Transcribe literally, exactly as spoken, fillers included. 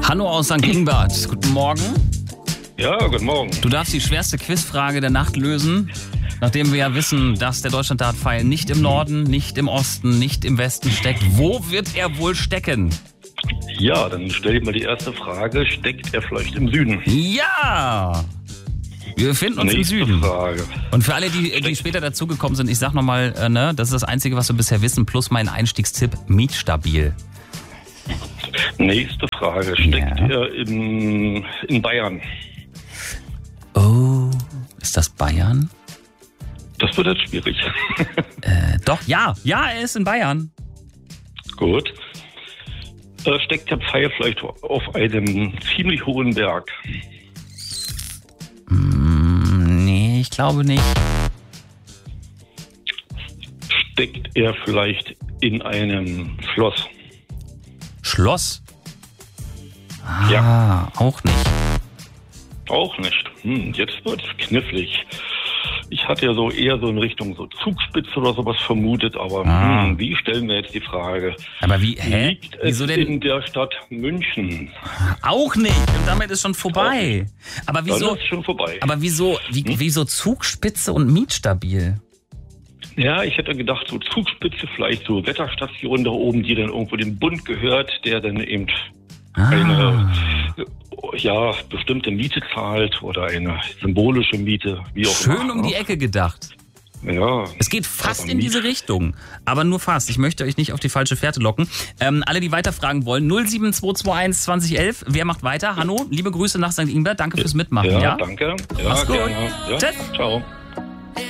Hanno aus Sankt Ingbert, guten Morgen. Ja, guten Morgen. Du darfst die schwerste Quizfrage der Nacht lösen, nachdem wir ja wissen, dass der Deutschlanddartpfeil nicht im Norden, nicht im Osten, nicht im Westen steckt. Wo wird er wohl stecken? Ja, dann stelle ich mal die erste Frage. Steckt er vielleicht im Süden? Ja! Wir befinden uns Nächste im Süden. Frage. Und für alle, die, die später dazugekommen sind, ich sag nochmal, äh, ne, das ist das Einzige, was wir bisher wissen, plus mein Einstiegstipp, mietstabil. Nächste Frage. Steckt Ja. er in, in Bayern? Oh, ist das Bayern? Das wird jetzt schwierig. Äh, doch, ja, ja, er ist in Bayern. Gut. Äh, steckt der Pfeil vielleicht auf einem ziemlich hohen Berg? Hm, nee, ich glaube nicht. Steckt er vielleicht in einem Schloss? Schloss? Ah, Ja. auch nicht. Auch nicht. Hm, jetzt wird es knifflig. Ich hatte ja so eher so in Richtung so Zugspitze oder sowas vermutet, aber Ah. hm, wie stellen wir jetzt die Frage? Aber wie, hä? Liegt es Wieso denn? in der Stadt München? Auch nicht. Und damit ist schon vorbei. Aber Dann wieso, ist es schon vorbei. aber wieso, wie, Hm? wieso Zugspitze und mietstabil? Ja, ich hätte gedacht, so Zugspitze, vielleicht so Wetterstation da oben, die dann irgendwo dem Bund gehört, der dann eben Ah. eine äh, ja, bestimmte Miete zahlt oder eine symbolische Miete, wie auch immer. Schön um die Ecke gedacht. Ja. Es geht fast Aber in Miet- diese Richtung, aber nur fast. Ich möchte euch nicht auf die falsche Fährte locken. Ähm, alle, die weiterfragen wollen, null sieben zwei zwei eins zwanzig elf. Wer macht weiter? Hanno, liebe Grüße nach Sankt Ingbert. Danke fürs Mitmachen. Ja, Ja, danke. Ja, Mach's gut. gerne. Ja, Tschüss. ciao.